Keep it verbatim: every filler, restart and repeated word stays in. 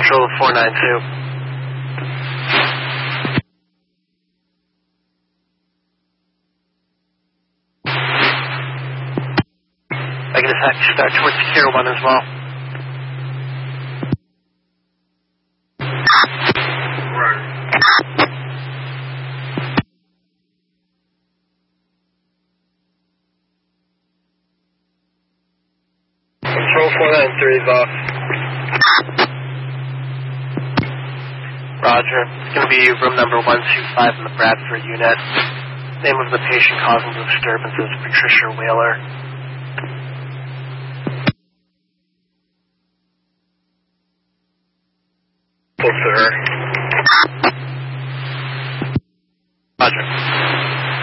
Control of four nine two. I can just have you start towards Secure one as well. Control four nine three is off. Roger. It's going to be room number one two five in the Bradford unit. Name of the patient causing the disturbances, Patricia Whaler. Close to her.